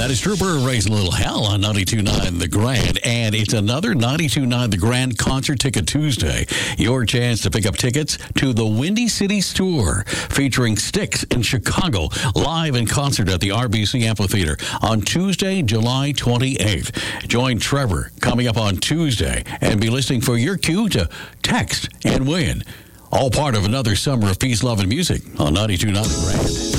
That is Trooper raising a little hell on 92.9 The Grand. And it's another 92.9 The Grand Concert Ticket Tuesday. Your chance to pick up tickets to the Windy City Tour featuring Styx in Chicago, live in concert at the RBC Amphitheater on Tuesday, July 28th. Join Trevor coming up on Tuesday and be listening for your cue to text and win. All part of another summer of peace, love, and music on 92.9 The Grand.